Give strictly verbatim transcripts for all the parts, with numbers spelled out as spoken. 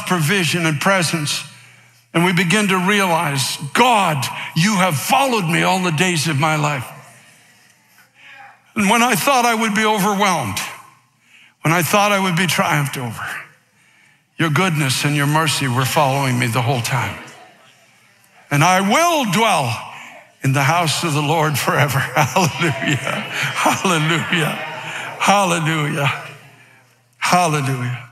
provision and presence. And we begin to realize, God, you have followed me all the days of my life. And when I thought I would be overwhelmed, when I thought I would be triumphed over, your goodness and your mercy were following me the whole time. And I will dwell in the house of the Lord forever. Hallelujah, hallelujah, hallelujah, hallelujah.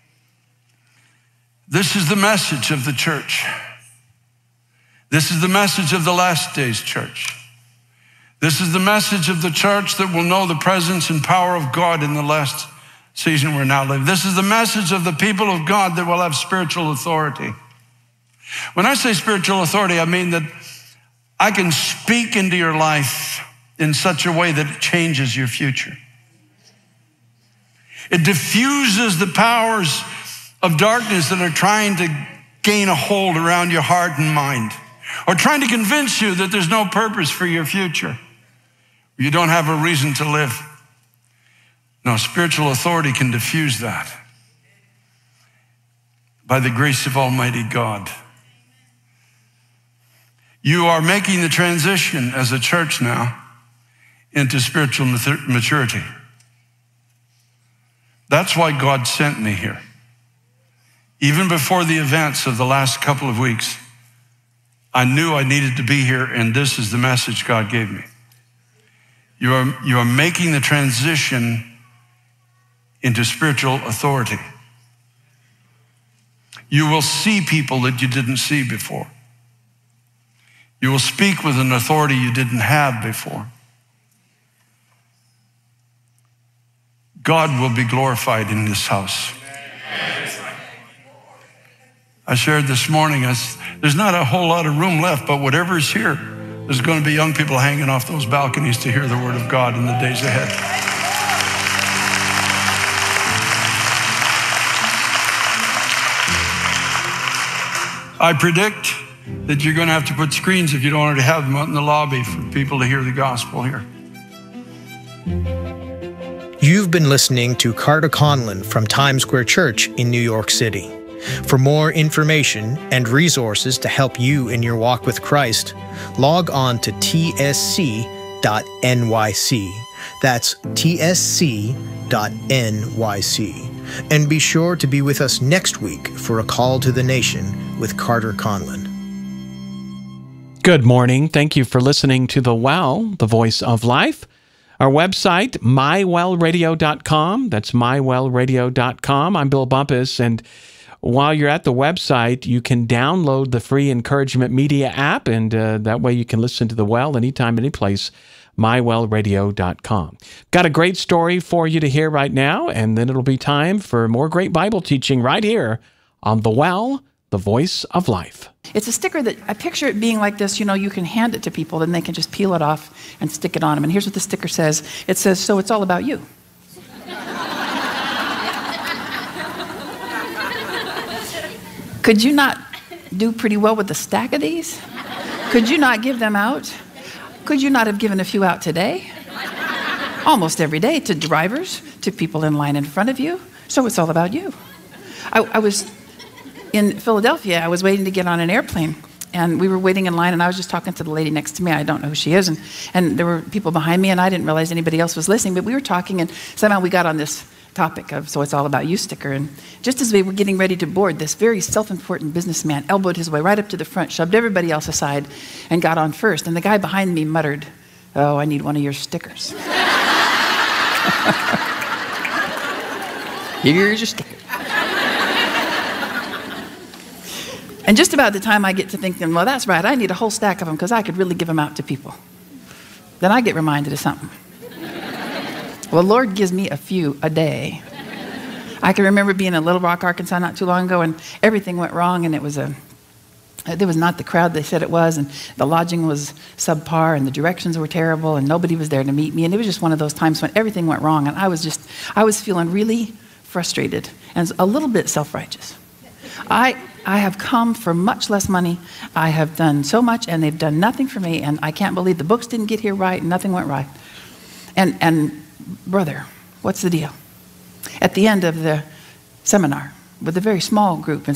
This is the message of the church. This is the message of the last days church. This is the message of the church that will know the presence and power of God in the last season we're now living. This is the message of the people of God that will have spiritual authority. When I say spiritual authority, I mean that I can speak into your life in such a way that it changes your future. It diffuses the powers of darkness that are trying to gain a hold around your heart and mind, or trying to convince you that there's no purpose for your future. You don't have a reason to live. No, spiritual authority can diffuse that by the grace of Almighty God. You are making the transition as a church now into spiritual maturity. That's why God sent me here. Even before the events of the last couple of weeks, I knew I needed to be here, and this is the message God gave me. You are, you are making the transition into spiritual authority. You will see people that you didn't see before. You will speak with an authority you didn't have before. God will be glorified in this house. I shared this morning, there's not a whole lot of room left, but whatever is here, there's going to be young people hanging off those balconies to hear the word of God in the days ahead. I predict that you're going to have to put screens, if you don't already have them, out in the lobby for people to hear the gospel here. You've been listening to Carter Conlon from Times Square Church in New York City. For more information and resources to help you in your walk with Christ, log on to T S C dot N Y C. That's T S C dot N Y C. And be sure to be with us next week for A Call to the Nation with Carter Conlon. Good morning. Thank you for listening to The Well, the Voice of Life. Our website, my well radio dot com. That's my well radio dot com. I'm Bill Bumpus, and while you're at the website, you can download the free Encouragement Media app, and uh, that way you can listen to The Well anytime, anyplace, my well radio dot com. Got a great story for you to hear right now, and then it'll be time for more great Bible teaching right here on The Well, the Voice of Life. It's a sticker that I picture it being like this. You know, you can hand it to people, then they can just peel it off and stick it on them. And here's what the sticker says. It says, "So it's all about you." Could you not do pretty well with a stack of these? Could you not give them out? Could you not have given a few out today? Almost every day, to drivers, to people in line in front of you. So it's all about you. I, I was in Philadelphia. I was waiting to get on an airplane, and we were waiting in line, and I was just talking to the lady next to me. I don't know who she is, and, and there were people behind me, and I didn't realize anybody else was listening, but we were talking, and somehow we got on this topic of "So it's all about you" sticker. And just as we were getting ready to board, this very self-important businessman elbowed his way right up to the front, shoved everybody else aside, and got on first. And the guy behind me muttered, "Oh, I need one of your stickers." Here's your sticker. And just about the time I get to thinking, well, that's right, I need a whole stack of them because I could really give them out to people, then I get reminded of something. Well, the Lord gives me a few a day. I can remember being in Little Rock, Arkansas not too long ago, and everything went wrong, and it was a, there was not the crowd they said it was, and the lodging was subpar, and the directions were terrible, and nobody was there to meet me, and it was just one of those times when everything went wrong, and I was just, I was feeling really frustrated and a little bit self-righteous. I, I have come for much less money. I have done so much, and they've done nothing for me, and I can't believe the books didn't get here right, and nothing went right. And, and brother, what's the deal? At the end of the seminar, with a very small group, and